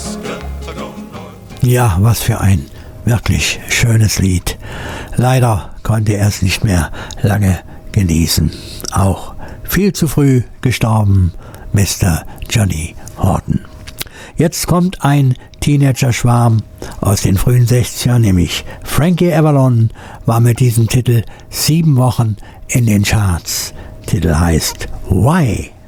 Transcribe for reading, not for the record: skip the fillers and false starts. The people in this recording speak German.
Ja, was für ein wirklich schönes Lied. Leider konnte er es nicht mehr lange genießen. Auch viel zu früh gestorben, Mr. Johnny Horton. Jetzt kommt ein Teenager-Schwarm aus den frühen 60ern, nämlich Frankie Avalon, war mit diesem Titel 7 Wochen in den Charts. Titel heißt Why?